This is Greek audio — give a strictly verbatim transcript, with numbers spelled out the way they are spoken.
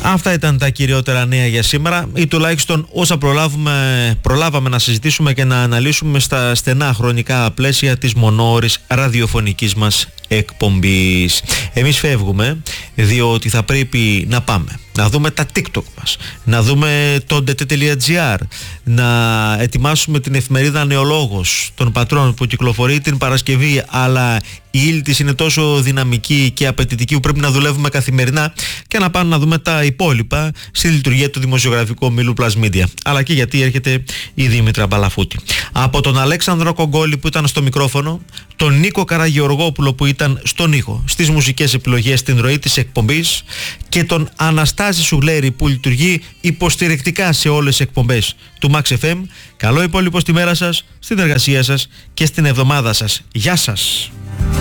Αυτά ήταν τα κυριότερα νέα για σήμερα, ή τουλάχιστον όσα προλάβουμε, προλάβαμε να συζητήσουμε και να αναλύσουμε στα στενά χρονικά πλαίσια της μονόωρης ραδιοφωνικής μας εκπομπής. Εμείς φεύγουμε, διότι θα πρέπει να πάμε να δούμε τα TikTok μας, να δούμε το ndt.gr, να ετοιμάσουμε την εφημερίδα Νεολόγος των Πατρών που κυκλοφορεί την Παρασκευή, αλλά η ύλη της είναι τόσο δυναμική και απαιτητική που πρέπει να δουλεύουμε καθημερινά, και να πάμε να δούμε τα υπόλοιπα στη λειτουργία του δημοσιογραφικού ομίλου Plus Media. Αλλά και γιατί έρχεται η Δήμητρα Μπαλαφούτη. Από τον Αλέξανδρο Κογκόλη που ήταν στο μικρόφωνο, τον Νίκο Καραγεωργόπουλο που ήταν στον ήχο, στις μουσικές επιλογές, στην ροή της εκπομπής, και τον Αναστάση Σουλέρη που λειτουργεί υποστηρικτικά σε όλες τις εκπομπές του Max εφ εμ. Καλό υπόλοιπο στη μέρα σας, στην εργασία σας και στην εβδομάδα σας. Γεια σας!